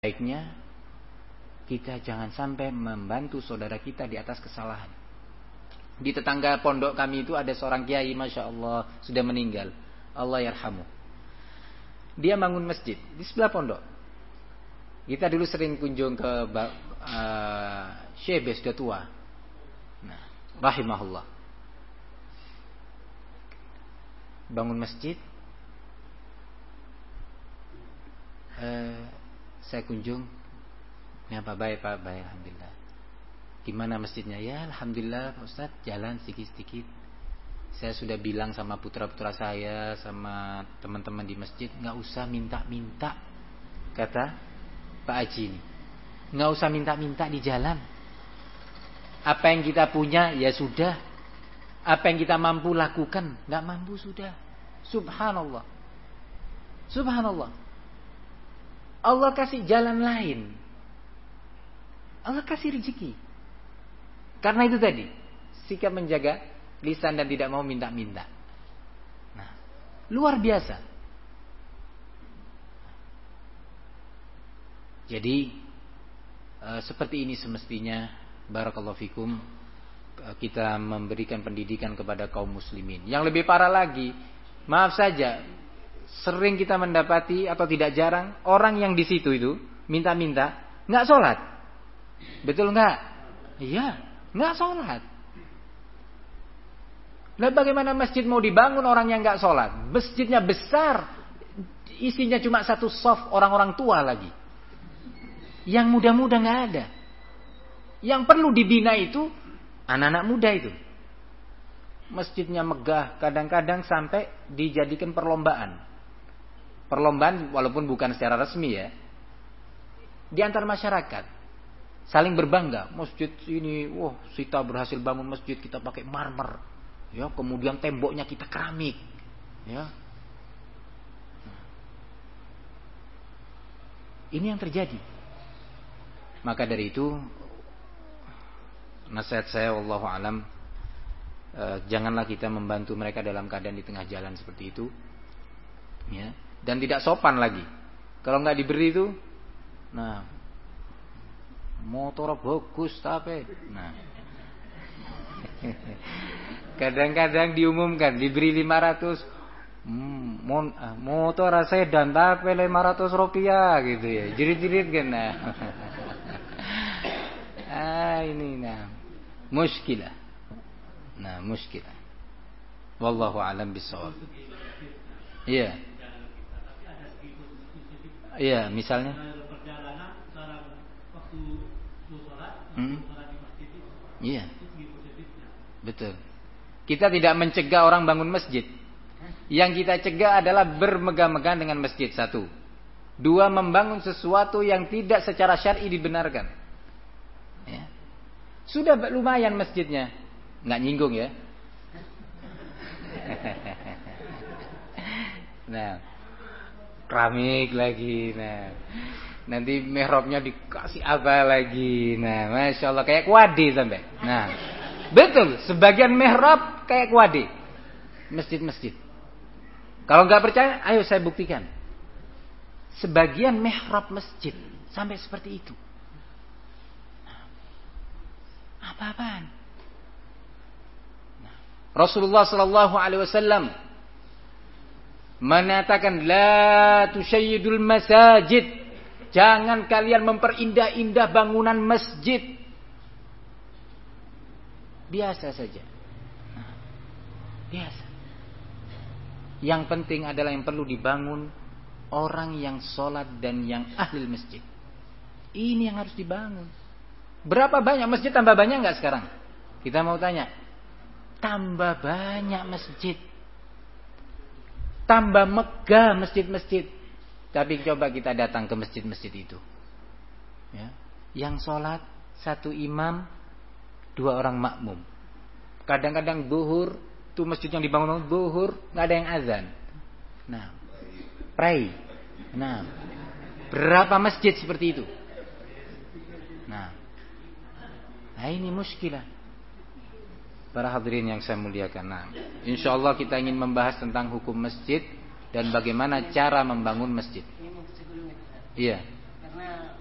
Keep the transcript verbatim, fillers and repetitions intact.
Baiknya kita jangan sampai membantu saudara kita di atas kesalahan. Di tetangga pondok kami itu ada seorang kiai, masya Allah, sudah meninggal, Allah yarhamu. Dia bangun masjid di sebelah pondok. Kita dulu sering kunjung ke uh, Syekh sudah tua, nah, rahimahullah. Bangun masjid, uh, saya kunjung, ya Pak, baik Pak, baik, alhamdulillah. Gimana masjidnya? Ya alhamdulillah Pak Ustadz, jalan sedikit-sedikit. Saya sudah bilang sama putra-putra saya, sama teman-teman di masjid, nggak usah minta-minta, kata Pak Haji ini. Nggak usah minta-minta di jalan. Apa yang kita punya ya sudah. Apa yang kita mampu lakukan, nggak mampu sudah. Subhanallah, Subhanallah. Allah kasih jalan lain. Allah kasih rezeki. Karena itu tadi, sikap menjaga lisan dan tidak mau minta-minta. Nah, luar biasa. Jadi e, seperti ini semestinya, barakallahu fikum, kita memberikan pendidikan kepada kaum muslimin. Yang lebih parah lagi, maaf saja, sering kita mendapati atau tidak jarang orang yang di situ itu minta-minta nggak sholat, betul nggak? Iya, nggak sholat. Lalu bagaimana masjid mau dibangun orang yang nggak sholat? Masjidnya besar, isinya cuma satu soft orang-orang tua lagi, yang muda-muda nggak ada. Yang perlu dibina itu anak-anak muda itu. Masjidnya megah, kadang-kadang sampai dijadikan perlombaan. Perlombaan walaupun bukan secara resmi ya, di antar masyarakat saling berbangga, masjid ini, wah kita berhasil bangun masjid, kita pakai marmer, ya, kemudian temboknya kita keramik, ya. Ini yang terjadi. Maka dari itu nasihat saya, wallahu alam, eh, janganlah kita membantu mereka dalam keadaan di tengah jalan seperti itu, ya. Dan tidak sopan lagi. Kalau nggak diberi itu, nah, motor bagus tapi, nah, kadang-kadang diumumkan diberi lima ratus, hmm, motor sedan tapi lima ratus rupiah gitu ya, jerit-jerit kan, nah. ah ini nah, muskilah, nah muskilah. Wallahu alam bisawab. Iya. Iya, misalnya. Hmm? Iya. Betul. Kita tidak mencegah orang bangun masjid. Yang kita cegah adalah bermegah-megah dengan masjid, satu. Dua, membangun sesuatu yang tidak secara syar'i dibenarkan. Ya. Sudah lumayan masjidnya, nggak nyinggung ya. Nah, keramik lagi, nah nanti mihrabnya dikasih apa lagi, nah masya Allah kayak kuade sampai, nah betul, sebagian mihrab kayak kuade, masjid-masjid. Kalau nggak percaya, ayo saya buktikan. Sebagian mihrab masjid sampai seperti itu. Nah, apa-apaan? Nah, Rasulullah Sallallahu Alaihi Wasallam mengatakan, la tusyayyidul masajid, jangan kalian memperindah-indah bangunan masjid. Biasa saja, nah, biasa. Yang penting adalah yang perlu dibangun orang yang sholat dan yang ahli masjid. Ini yang harus dibangun. Berapa banyak masjid, tambah banyak nggak sekarang? Kita mau tanya. Tambah banyak masjid, tambah megah masjid-masjid. Tapi coba kita datang ke masjid-masjid itu, ya, yang sholat satu imam, dua orang makmum. Kadang-kadang zuhur, tuh masjid yang dibangun zuhur nggak ada yang azan. Nah, pray. Nah, berapa masjid seperti itu? Nah, nah ini muskilah. Para hadirin yang saya muliakan, nah, insya Allah kita ingin membahas tentang hukum masjid dan bagaimana cara membangun masjid. Iya.